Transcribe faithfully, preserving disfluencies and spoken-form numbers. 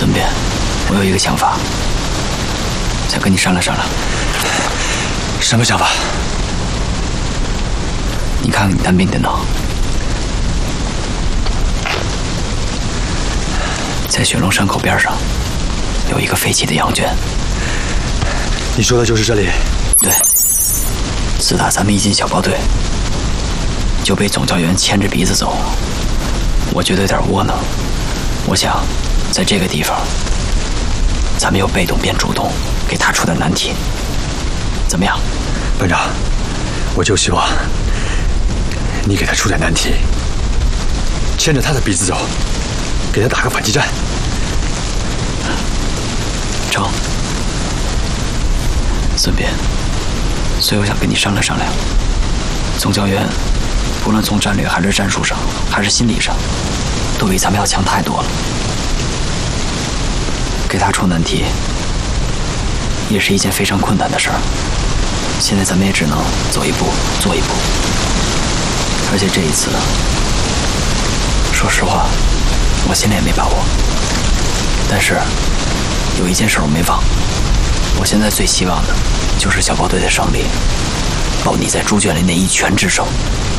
孙膑，我有一个想法，想跟你商量商量。 什么想法？ 你看看你单兵电脑，在雪龙山口边上有一个废弃的羊圈。 你说的就是这里？ 对。自打咱们一进小豹队，就被总教员牵着鼻子走，我觉得有点窝囊。我想，在这个地方，咱们由被动变主动，给他出点难题，怎么样？ 班长，我就希望你给他出点难题，牵着他的鼻子走，给他打个反击战。 成。孙膑，所以我想跟你商量商量。总教员，不论从战略还是战术上，还是心理上，都比咱们要强太多了。给他出难题，也是一件非常困难的事儿。现在咱们也只能走一步做一步。而且这一次，说实话，我心里也没把握。但是有一件事我没忘，我现在最希望的就是小豹队的胜利，保你在猪圈里那一拳之胜。